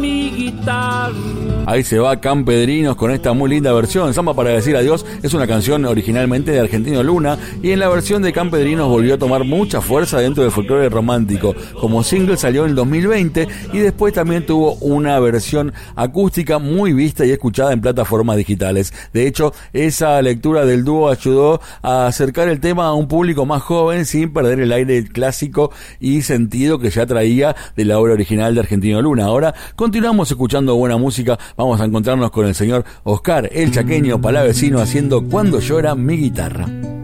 mi guitarra. Ahí se va Campedrinos con esta muy linda versión. Samba para decir adiós es una canción originalmente de Argentino Luna y en la versión de Campedrinos volvió a tomar mucha fuerza dentro del folclore romántico. Como single salió en el 2020 y después también tuvo una versión acústica muy vista y escuchada en plataformas digitales. De hecho, esa lectura del dúo ayudó a acercar el tema a un público más joven sin perder el aire clásico y sentido que ya traía de la obra original de Argentino Luna. Ahora continuamos escuchando buena música. Vamos a encontrarnos con el señor Oscar, el chaqueño palavecino, haciendo Cuando llora mi guitarra.